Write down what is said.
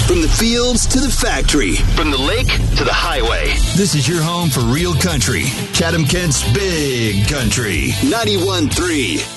From the fields to the factory. From the lake to the highway. This is your home for real country. Chatham-Kent's Big Country. 91.3